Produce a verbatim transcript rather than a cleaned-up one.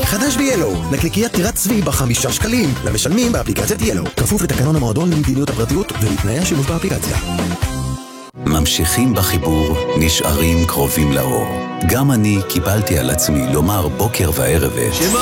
חדש ב-ילו, נקניקיית טירת צבי בחמישה שקלים, למשלמים באפליקציית ילו. כפוף לתקנון המועדון למדיניות הפרטיות ולתנאי השימוש באפליקציה. ממשיכים בחיבור, נשארים קרובים לאור. גם אני קיבלתי על עצמי לומר בוקר וערב את